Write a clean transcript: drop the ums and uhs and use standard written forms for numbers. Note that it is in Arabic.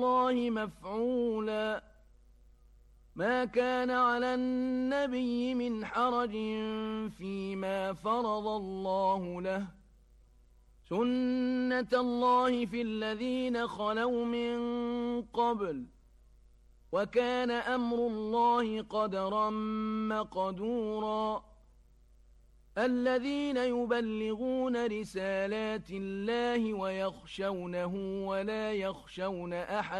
الله مفعولا ما كان على النبي من حرج فيما فرض الله له سنة الله في الذين خلوا من قبل وكان أمر الله قدرا مقدورا الذين يبلغون رسالات الله ويخشونه ولا يخشون أحد